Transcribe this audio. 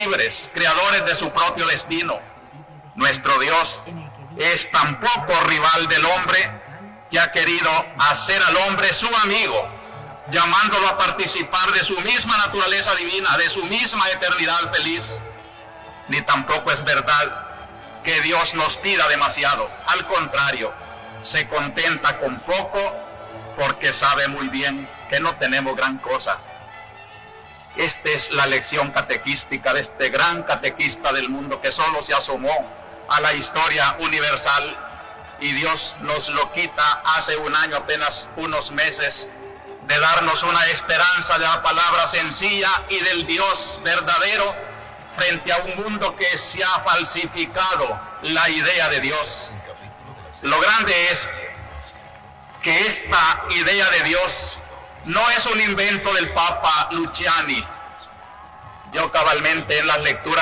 libres, creadores de su propio destino. Nuestro Dios es tan poco rival del hombre que ha querido hacer al hombre su amigo, llamándolo a participar de su misma naturaleza divina, de su misma eternidad feliz. Ni tampoco es verdad que Dios nos pida demasiado. Al contrario, se contenta con poco porque sabe muy bien que no tenemos gran cosa. Esta es la lección catequística de este gran catequista del mundo que solo se asomó a la historia universal y Dios nos lo quita hace un año, apenas unos meses, de darnos una esperanza de la palabra sencilla y del Dios verdadero frente a un mundo que se ha falsificado la idea de Dios. Lo grande es que esta idea de Dios no es un invento del Papa Luciani. Yo cabalmente en las lecturas